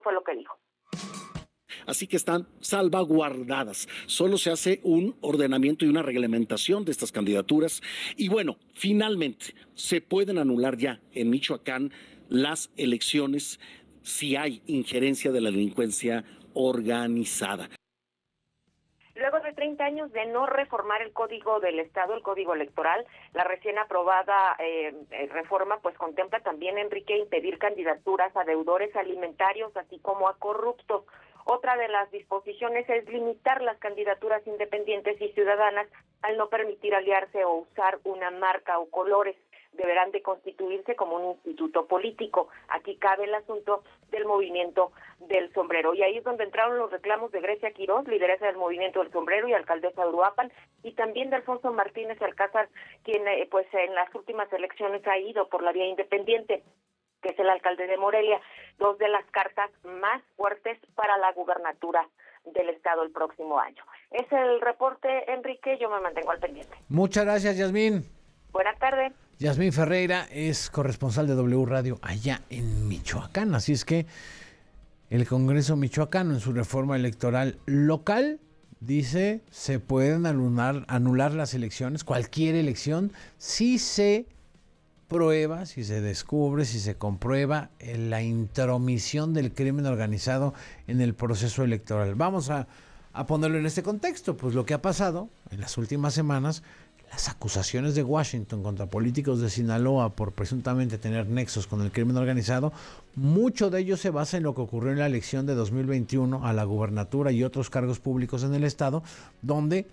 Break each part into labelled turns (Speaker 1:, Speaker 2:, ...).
Speaker 1: fue lo que dijo.
Speaker 2: Así que están salvaguardadas. Solo se hace un ordenamiento y una reglamentación de estas candidaturas. Y bueno, finalmente se pueden anular ya en Michoacán las elecciones si hay injerencia de la delincuencia organizada.
Speaker 1: Luego de 30 años de no reformar el Código del Estado, el Código Electoral, la recién aprobada reforma pues contempla también, Enrique, impedir candidaturas a deudores alimentarios, así como a corruptos. Otra de las disposiciones es limitar las candidaturas independientes y ciudadanas al no permitir aliarse o usar una marca o colores. Deberán de constituirse como un instituto político. Aquí cabe el asunto del movimiento del sombrero. Y ahí es donde entraron los reclamos de Grecia Quirós, lideresa del movimiento del sombrero y alcaldesa de Uruapan, y también de Alfonso Martínez Alcázar, quien pues en las últimas elecciones ha ido por la vía independiente, que es el alcalde de Morelia, dos de las cartas más fuertes para la gubernatura del estado el próximo año. Es el reporte, Enrique, yo me mantengo al pendiente.
Speaker 3: Muchas gracias, Yasmín.
Speaker 1: Buenas tardes.
Speaker 3: Yasmín Ferreira es corresponsal de W Radio allá en Michoacán, así es que el Congreso michoacano en su reforma electoral local dice se pueden anular las elecciones, cualquier elección, si se prueba, si se descubre, si se comprueba la intromisión del crimen organizado en el proceso electoral. Vamos a ponerlo en este contexto, pues lo que ha pasado en las últimas semanas, las acusaciones de Washington contra políticos de Sinaloa por presuntamente tener nexos con el crimen organizado, mucho de ello se basa en lo que ocurrió en la elección de 2021 a la gubernatura y otros cargos públicos en el estado, donde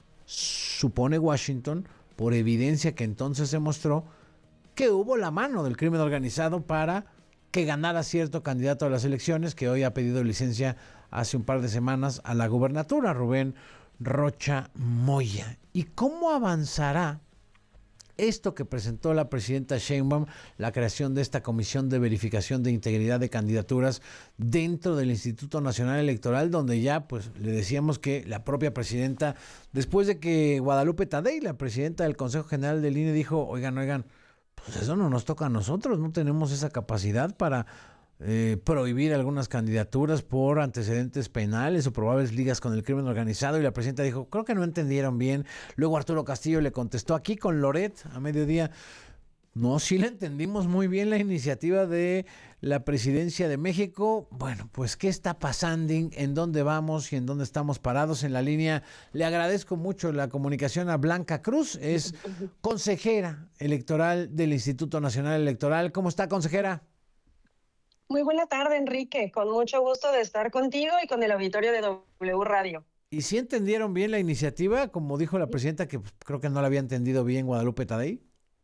Speaker 3: supone Washington, por evidencia que entonces se mostró, que hubo la mano del crimen organizado para que ganara cierto candidato a las elecciones, que hoy ha pedido licencia hace un par de semanas a la gubernatura, Rubén Rocha Moya. ¿Y cómo avanzará esto que presentó la presidenta Sheinbaum, la creación de esta comisión de verificación de integridad de candidaturas dentro del Instituto Nacional Electoral, donde ya pues le decíamos que la propia presidenta, después de que Guadalupe Tadei, la presidenta del Consejo General del INE, dijo, oigan, pues eso no nos toca a nosotros, no tenemos esa capacidad para prohibir algunas candidaturas por antecedentes penales o probables ligas con el crimen organizado, y la presidenta dijo, creo que no entendieron bien. Luego Arturo Castillo le contestó aquí con Loret a mediodía, no, sí le entendimos muy bien la iniciativa de la presidencia de México. Bueno, pues ¿qué está pasando? ¿En dónde vamos y en dónde estamos parados? En la línea le agradezco mucho la comunicación a Blanca Cruz, es consejera electoral del Instituto Nacional Electoral. ¿Cómo está, consejera?
Speaker 4: Muy buena tarde, Enrique. Con mucho gusto de estar contigo y con el auditorio de W Radio.
Speaker 3: ¿Y si entendieron bien la iniciativa, como dijo la presidenta, que creo que no la había entendido bien Guadalupe Tadei?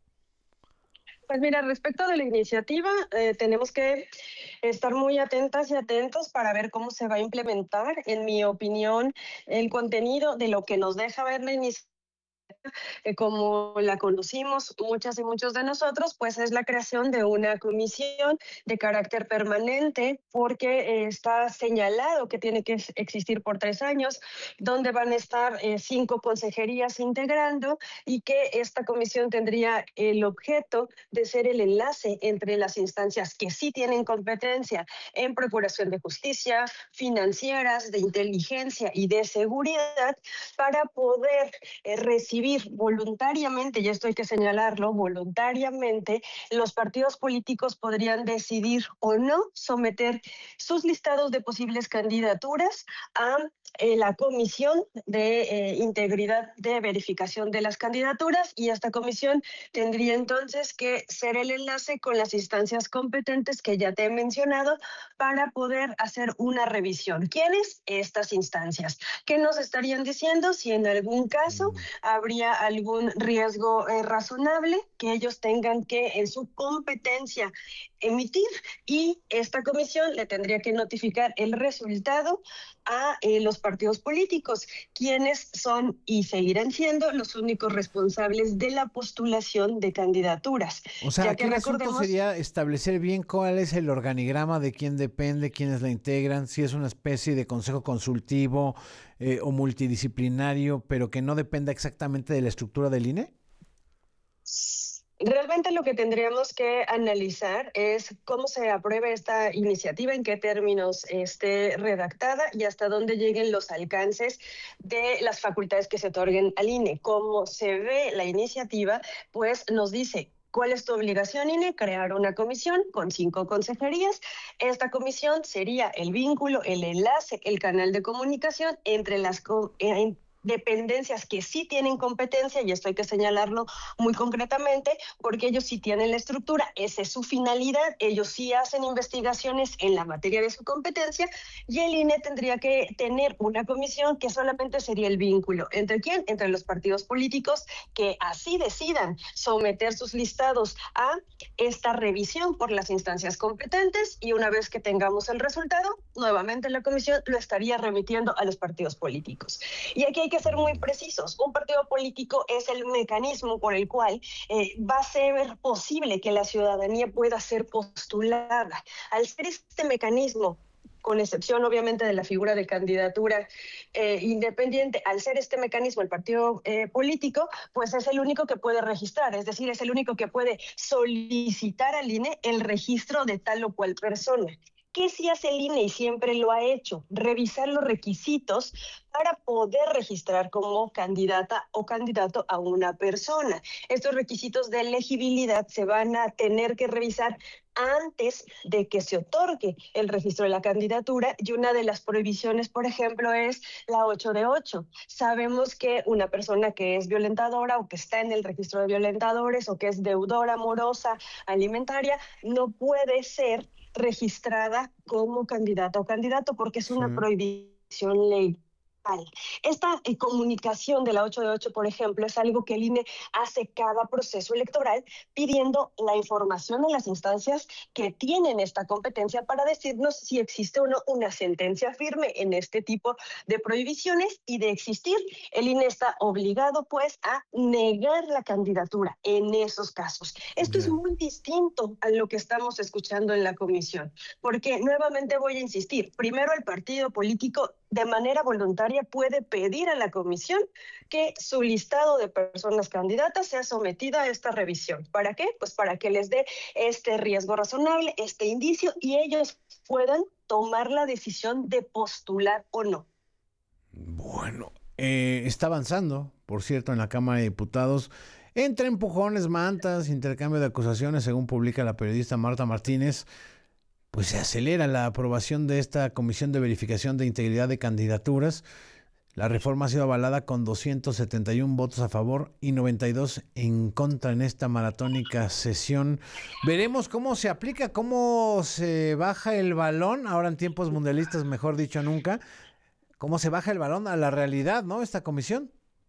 Speaker 4: Pues mira, respecto de la iniciativa, tenemos que estar muy atentas y atentos para ver cómo se va a implementar. En mi opinión, el contenido de lo que nos deja ver la iniciativa, como la conocimos muchas y muchos de nosotros, pues es la creación de una comisión de carácter permanente, porque está señalado que tiene que existir por 3 años, donde van a estar 5 consejerías integrando, y que esta comisión tendría el objeto de ser el enlace entre las instancias que sí tienen competencia en procuración de justicia, financieras, de inteligencia y de seguridad, para poder recibir voluntariamente, y esto hay que señalarlo, voluntariamente, los partidos políticos podrían decidir o no someter sus listados de posibles candidaturas a la Comisión de Integridad de Verificación de las Candidaturas, y esta comisión tendría entonces que ser el enlace con las instancias competentes que ya te he mencionado para poder hacer una revisión. ¿Quiénes? Estas instancias. ¿Qué nos estarían diciendo? Si en algún caso habría algún riesgo razonable que ellos tengan que en su competencia emitir, y esta comisión le tendría que notificar el resultado a los partidos políticos, quienes son y seguirán siendo los únicos responsables de la postulación de candidaturas.
Speaker 3: O sea, aquí el asunto sería establecer bien cuál es el organigrama, de quién depende, quiénes la integran, si es una especie de consejo consultivo o multidisciplinario, pero que no dependa exactamente de la estructura del INE.
Speaker 4: Realmente lo que tendríamos que analizar es cómo se apruebe esta iniciativa, en qué términos esté redactada y hasta dónde lleguen los alcances de las facultades que se otorguen al INE. Cómo se ve la iniciativa, pues nos dice: ¿cuál es tu obligación, INE? Crear una comisión con 5 consejerías. Esta comisión sería el vínculo, el enlace, el canal de comunicación entre las dependencias que sí tienen competencia, y esto hay que señalarlo muy concretamente, porque ellos sí tienen la estructura, esa es su finalidad, ellos sí hacen investigaciones en la materia de su competencia, y el INE tendría que tener una comisión que solamente sería el vínculo. ¿Entre quién? Entre los partidos políticos que así decidan someter sus listados a esta revisión por las instancias competentes, y una vez que tengamos el resultado, nuevamente la comisión lo estaría remitiendo a los partidos políticos. Y aquí hay que ser muy precisos. Un partido político es el mecanismo por el cual va a ser posible que la ciudadanía pueda ser postulada. Al ser este mecanismo, con excepción obviamente de la figura de candidatura independiente, al ser este mecanismo el partido político, pues es el único que puede registrar, es decir, es el único que puede solicitar al INE el registro de tal o cual persona. ¿Qué sí hace el INE y siempre lo ha hecho? Revisar los requisitos para poder registrar como candidata o candidato a una persona. Estos requisitos de elegibilidad se van a tener que revisar antes de que se otorgue el registro de la candidatura, y una de las prohibiciones, por ejemplo, es la 8 de 8. Sabemos que una persona que es violentadora o que está en el registro de violentadores o que es deudora amorosa alimentaria no puede ser registrada como candidata o candidato porque es una prohibición legal. Esta comunicación de la 8 de 8, por ejemplo, es algo que el INE hace cada proceso electoral, pidiendo la información en las instancias que tienen esta competencia para decirnos si existe o no una sentencia firme en este tipo de prohibiciones, y de existir, el INE está obligado pues a negar la candidatura en esos casos. Esto es muy distinto a lo que estamos escuchando en la comisión, porque nuevamente voy a insistir, primero el partido político de manera voluntaria puede pedir a la comisión que su listado de personas candidatas sea sometida a esta revisión. ¿Para qué? Pues para que les dé este riesgo razonable, este indicio, y ellos puedan tomar la decisión de postular o no.
Speaker 3: Bueno, está avanzando, por cierto, en la Cámara de Diputados, entre empujones, mantas, intercambio de acusaciones, según publica la periodista Marta Martínez. Pues se acelera la aprobación de esta Comisión de Verificación de Integridad de Candidaturas. La reforma ha sido avalada con 271 votos a favor y 92 en contra en esta maratónica sesión. Veremos cómo se aplica, cómo se baja el balón, ahora en tiempos mundialistas, mejor dicho nunca, cómo se baja el balón a la realidad, ¿no? Esta comisión.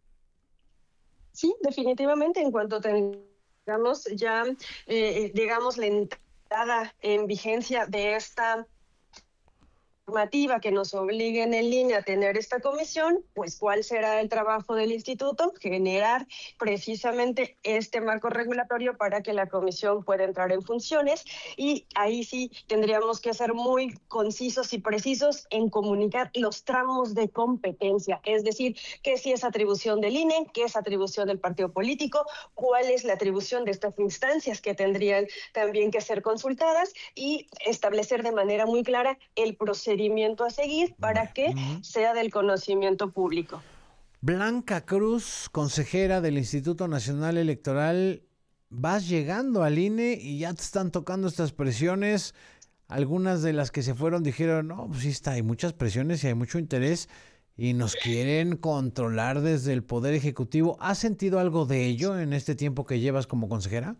Speaker 4: Sí, definitivamente, en cuanto tengamos ya, digamos, la entrada en vigencia de esta normativa que nos obligue en línea a tener esta comisión, pues ¿cuál será el trabajo del instituto? Generar precisamente este marco regulatorio para que la comisión pueda entrar en funciones, y ahí sí tendríamos que ser muy concisos y precisos en comunicar los tramos de competencia, es decir, qué sí es atribución del INE, qué es atribución del partido político, cuál es la atribución de estas instancias que tendrían también que ser consultadas, y establecer de manera muy clara el procedimiento a seguir para que sea del conocimiento público.
Speaker 3: Blanca Cruz, consejera del Instituto Nacional Electoral, vas llegando al INE y ya te están tocando estas presiones. Algunas de las que se fueron dijeron, no, pues sí está, hay muchas presiones y hay mucho interés y nos quieren controlar desde el Poder Ejecutivo. ¿Has sentido algo de ello en este tiempo que llevas como consejera?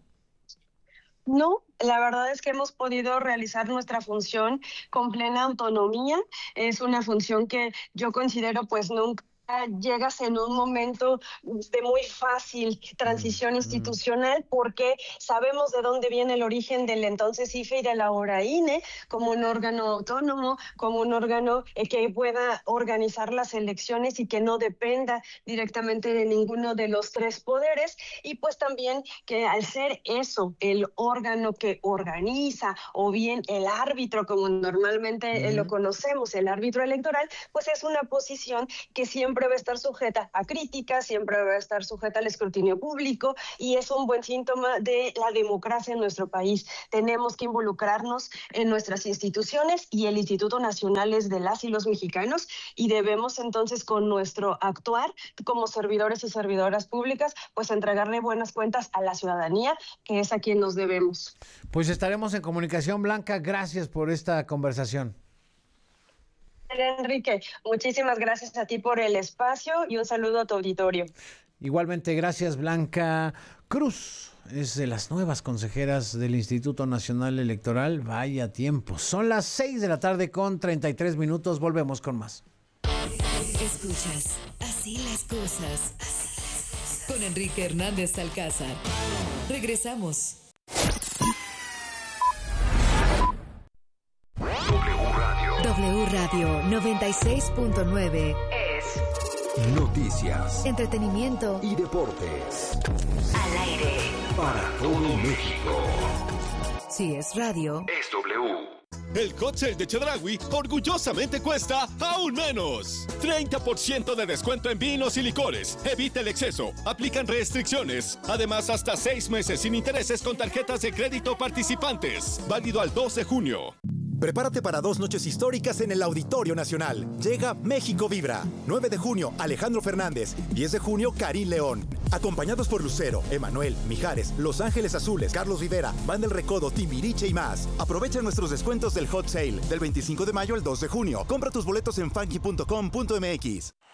Speaker 4: No, la verdad es que hemos podido realizar nuestra función con plena autonomía. Es una función que yo considero pues nunca llegas en un momento de muy fácil transición institucional, porque sabemos de dónde viene el origen del entonces IFE y de la ahora INE, como un órgano autónomo, como un órgano que pueda organizar las elecciones y que no dependa directamente de ninguno de los tres poderes, y pues también que al ser eso el órgano que organiza, o bien el árbitro como normalmente lo conocemos, el árbitro electoral, pues es una posición que siempre siempre va a estar sujeta a críticas, siempre va a estar sujeta al escrutinio público, y es un buen síntoma de la democracia en nuestro país. Tenemos que involucrarnos en nuestras instituciones, y el Instituto Nacional es de las y los mexicanos, y debemos entonces con nuestro actuar como servidores y servidoras públicas, pues entregarle buenas cuentas a la ciudadanía, que es a quien nos debemos.
Speaker 3: Pues estaremos en comunicación, Blanca. Gracias por esta conversación.
Speaker 4: Enrique, muchísimas gracias a ti por el espacio y un saludo a tu auditorio.
Speaker 3: Igualmente, gracias, Blanca Cruz. Es de las nuevas consejeras del Instituto Nacional Electoral. Vaya tiempo. Son las 6 de la tarde con 33 minutos. Volvemos con más.
Speaker 5: Escuchas Así las cosas. Con Enrique Hernández Alcázar. Regresamos. W Radio 96.9 es
Speaker 6: noticias,
Speaker 5: entretenimiento
Speaker 6: y deportes.
Speaker 5: Al aire
Speaker 6: Para todo México.
Speaker 5: Si es radio,
Speaker 6: Es W.
Speaker 7: El hot sale de Chedraui orgullosamente cuesta aún menos. 30% de descuento en vinos y licores. Evita el exceso. Aplican restricciones. Además, hasta 6 meses sin intereses con tarjetas de crédito participantes. Válido al 2 de junio.
Speaker 8: Prepárate para 2 noches históricas en el Auditorio Nacional. Llega México Vibra. 9 de junio, Alejandro Fernández. 10 de junio, Karim León. Acompañados por Lucero, Emanuel, Mijares, Los Ángeles Azules, Carlos Rivera, Banda El Recodo, Timbiriche y más. Aprovecha nuestros descuentos del Hot Sale del 25 de mayo al 2 de junio. Compra tus boletos en funky.com.mx.